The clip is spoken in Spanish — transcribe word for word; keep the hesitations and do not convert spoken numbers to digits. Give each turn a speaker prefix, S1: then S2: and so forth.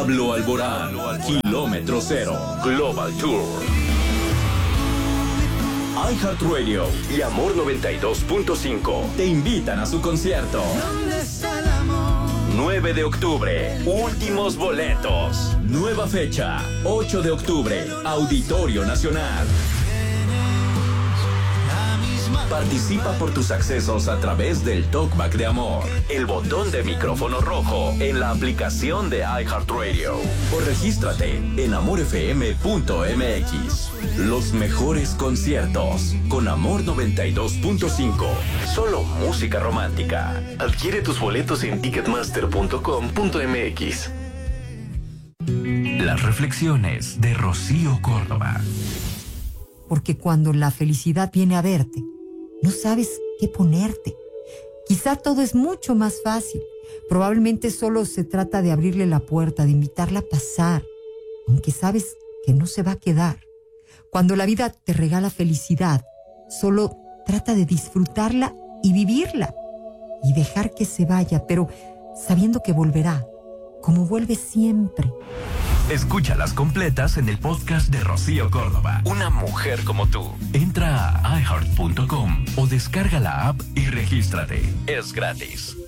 S1: Pablo Alborán, Kilómetro Cero, Global Tour. iHeartRadio y Amor noventa y dos punto cinco te invitan a su concierto.
S2: ¿Dónde está el amor?
S1: nueve de octubre, últimos boletos. Nueva fecha, ocho de octubre, Auditorio Nacional. Participa por tus accesos a través del Talkback de Amor, el botón de micrófono rojo en la aplicación de iHeartRadio, o regístrate en amor f m punto m x. Los mejores conciertos con Amor noventa y dos punto cinco. Solo música romántica.
S3: Adquiere tus boletos en ticketmaster punto com punto m x.
S4: Las reflexiones de Rocío Córdoba.
S5: Porque cuando la felicidad viene a verte, no sabes qué ponerte. Quizá todo es mucho más fácil. Probablemente solo se trata de abrirle la puerta, de invitarla a pasar, aunque sabes que no se va a quedar. Cuando la vida te regala felicidad, solo trata de disfrutarla y vivirla y dejar que se vaya, pero sabiendo que volverá, como vuelve siempre.
S4: Escúchalas completas en el podcast de Rocío Córdoba. Una mujer como tú. Entra a i heart punto com o descarga la app y regístrate. Es gratis.